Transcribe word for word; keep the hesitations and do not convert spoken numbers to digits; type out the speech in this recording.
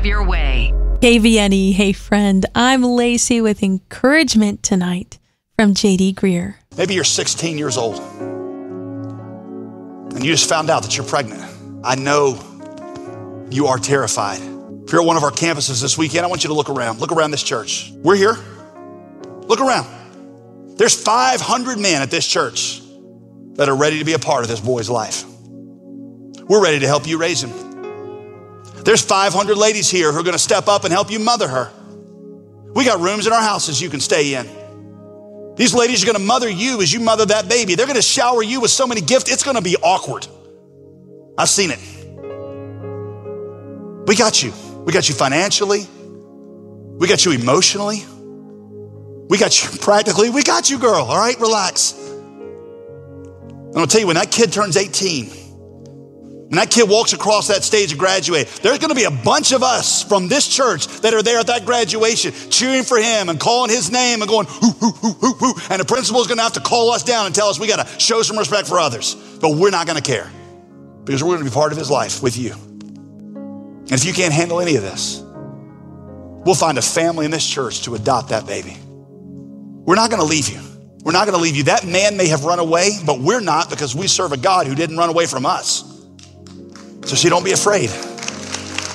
your way. K V N E, hey friend, I'm Lacey with encouragement tonight from J D Greer. Maybe you're sixteen years old and you just found out that you're pregnant. I know you are terrified. If you're at one of our campuses this weekend, I want you to look around. Look around this church. We're here. Look around. There's five hundred men at this church that are ready to be a part of this boy's life. We're ready to help you raise him. There's five hundred ladies here who are going to step up and help you mother her. We got rooms in our houses you can stay in. These ladies are going to mother you as you mother that baby. They're going to shower you with so many gifts, it's going to be awkward. I've seen it. We got you. We got you financially. We got you emotionally. We got you practically. We got you, girl. All right, relax. I'm going to tell you, when that kid turns eighteen, when that kid walks across that stage and graduates, there's going to be a bunch of us from this church that are there at that graduation cheering for him and calling his name and going, hoo, hoo, hoo, hoo, hoo. And the principal is going to have to call us down and tell us we got to show some respect for others. But we're not going to care because we're going to be part of his life with you. And if you can't handle any of this, we'll find a family in this church to adopt that baby. We're not going to leave you. We're not going to leave you. That man may have run away, but we're not, because we serve a God who didn't run away from us. So she don't be afraid.